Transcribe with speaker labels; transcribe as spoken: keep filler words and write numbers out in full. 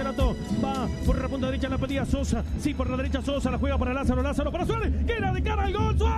Speaker 1: Monterato. Va por la punta derecha, la pedía Sosa. Sí, por la derecha Sosa, la juega para Lázaro. Lázaro para Suárez. Queda de cara al gol. Suárez.